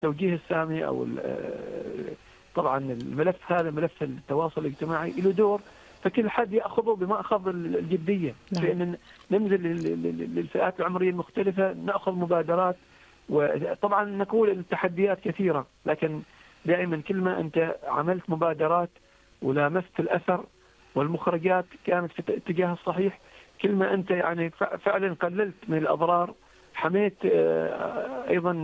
توجيه السامي أو طبعا الملف هذا ملف التواصل الاجتماعي له دور، فكل حد يأخذه بمأخذ الجدية في أن ننزل للفئات العمرية المختلفة، نأخذ مبادرات. وطبعا نقول التحديات كثيرة، لكن دائما كل ما أنت عملت مبادرات ولامست الأثر والمخرجات كانت في الاتجاه الصحيح، كل ما أنت يعني فعلا قللت من الأضرار، حميت أيضا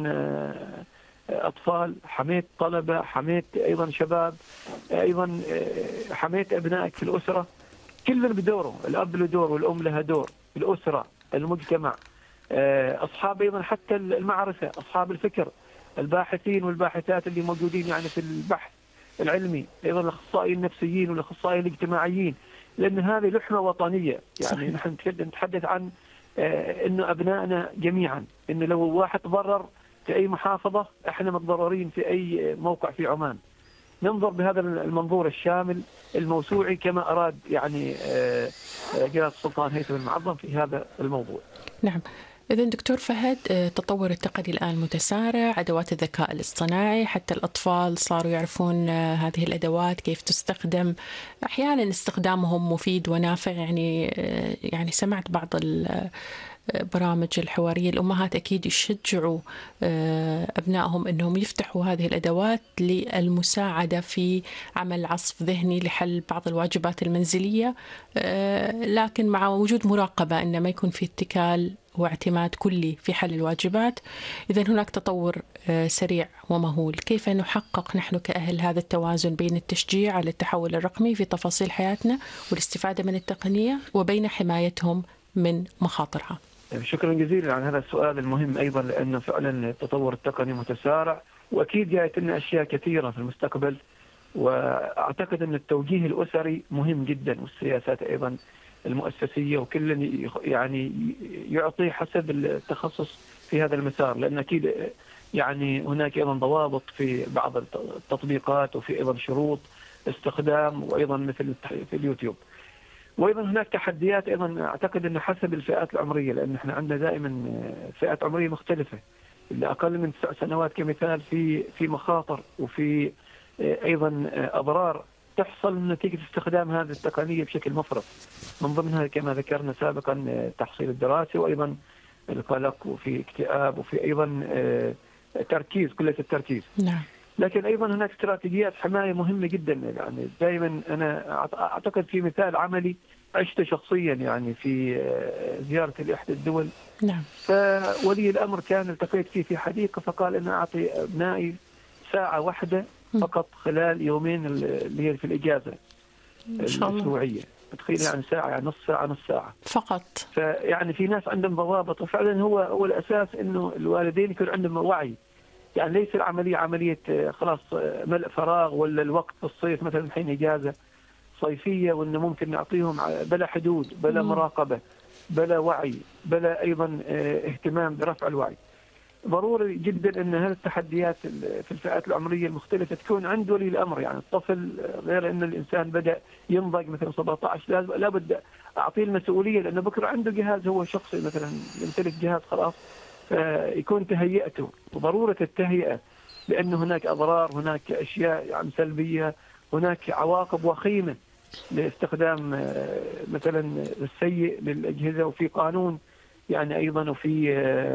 أطفال، حميت طلبة، حميت أيضا شباب، أيضا حميت أبنائك في الأسرة. كل بدوره، الأب له دور والأم لها دور، الأسرة، المجتمع، أصحاب أيضا حتى المعرفة، أصحاب الفكر، الباحثين والباحثات اللي موجودين يعني في البحث العلمي، أيضا الأخصائيين النفسيين والأخصائيين الاجتماعيين، لأن هذه لحمة وطنية. يعني نحن نتحدث عن إنه أبنائنا جميعا، إنه لو واحد تضرر في أي محافظة احنا متضررين في أي موقع في عمان. ننظر بهذا المنظور الشامل الموسوعي كما أراد يعني جلالة السلطان هيثم المعظم في هذا الموضوع. نعم. إذن دكتور فهد، التطور التقني الآن متسارع، أدوات الذكاء الاصطناعي حتى الأطفال صاروا يعرفون هذه الأدوات كيف تستخدم، أحيانا استخدامهم مفيد ونافع. يعني سمعت بعض برامج الحوارية، الأمهات أكيد يشجعوا أبنائهم أنهم يفتحوا هذه الأدوات للمساعدة في عمل عصف ذهني لحل بعض الواجبات المنزلية، لكن مع وجود مراقبة أن ما يكون في اتكال واعتماد كلي في حل الواجبات. إذن هناك تطور سريع ومهول. كيف نحقق نحن كأهل هذا التوازن بين التشجيع على التحول الرقمي في تفاصيل حياتنا والاستفادة من التقنية وبين حمايتهم من مخاطرها؟ شكرا جزيلا على هذا السؤال المهم أيضا، لأنه فعلا التطور التقني متسارع، وأكيد جاءت لنا أشياء كثيرة في المستقبل. وأعتقد أن التوجيه الأسري مهم جدا، والسياسات أيضا المؤسسية، وكل يعني يعطي حسب التخصص في هذا المسار، لأن أكيد يعني هناك أيضا ضوابط في بعض التطبيقات، وفي أيضا شروط استخدام، وأيضا مثل في اليوتيوب. وايضا هناك تحديات ايضا اعتقد انه حسب الفئات العمريه، لان احنا عندنا دائما فئات عمريه مختلفه. اللي اقل من 9 سنوات كمثال في مخاطر، وفي ايضا اضرار تحصل نتيجه استخدام هذه التقنيه بشكل مفرط، من ضمنها كما ذكرنا سابقا التحصيل الدراسي، وايضا القلق، وفي اكتئاب، وفي ايضا تركيز، قله التركيز. نعم. لكن أيضا هناك استراتيجيات حماية مهمة جدا. يعني دائما أنا أعتقد في مثال عملي عشته شخصيا يعني في زيارة لإحدى الدول. نعم. فولي الأمر كان التقيت فيه في حديقة، فقال أن أعطي أبنائي ساعة واحدة فقط خلال يومين اللي هي في الإجازة الأسبوعية. تخيل يعني ساعة، يعني نص ساعة فقط. فيعني في ناس عندهم ضوابط، وفعلا هو الأساس إنه الوالدين يكون عندهم وعي. يعني ليس العملية عملية خلاص ملء فراغ، ولا الوقت في الصيف مثلا الحين إجازة صيفية، وإنه ممكن نعطيهم بلا حدود، بلا مراقبة، بلا وعي، بلا أيضا اهتمام برفع الوعي. ضروري جدا أن هذه التحديات في الفئات العمرية المختلفة تكون عند ولي الأمر. يعني الطفل غير أن الإنسان بدأ ينضج مثلا 17، لابد أعطيه المسؤولية، لأنه بكرة عنده جهاز هو شخصي، مثلا يمتلك جهاز خلاص، فيكون تهيئته، وضرورة التهيئة، لأن هناك أضرار، هناك أشياء يعني سلبية، هناك عواقب وخيمة لاستخدام مثلا السيء للأجهزة. وفي قانون يعني أيضا، وفي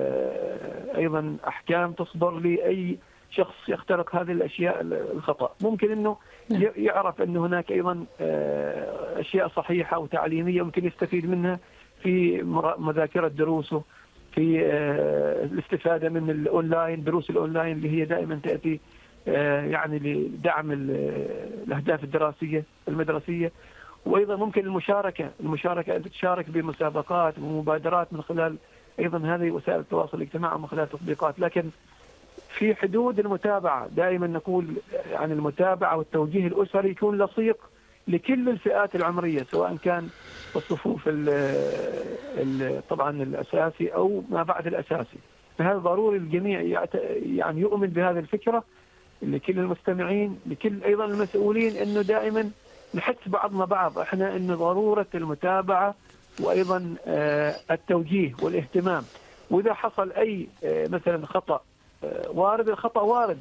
أيضا أحكام تصدر لأي شخص يخترق هذه الأشياء الخطأ. ممكن أنه يعرف أن هناك أيضا أشياء صحيحة وتعليمية ممكن يستفيد منها في مذاكرة دروسه، في الاستفادة من الأونلاين، دروس الأونلاين اللي هي دائما تأتي يعني لدعم الأهداف الدراسية المدرسية. وأيضا ممكن المشاركة أن تشارك بمسابقات ومبادرات من خلال أيضا هذه وسائل التواصل الاجتماعي ومن خلال تطبيقات، لكن في حدود المتابعة. دائما نقول عن المتابعة والتوجيه الأسري يكون لصيق لكل الفئات العمرية، سواء كان الصفوف طبعا الأساسي أو ما بعد الأساسي. فهذا ضروري الجميع يعني يؤمن بهذه الفكرة، لكل المستمعين، لكل أيضا المسؤولين، أنه دائما نحث بعضنا بعض احنا أن ضرورة المتابعة، وأيضا التوجيه والاهتمام. وإذا حصل أي مثلا خطأ وارد الخطأ وارد،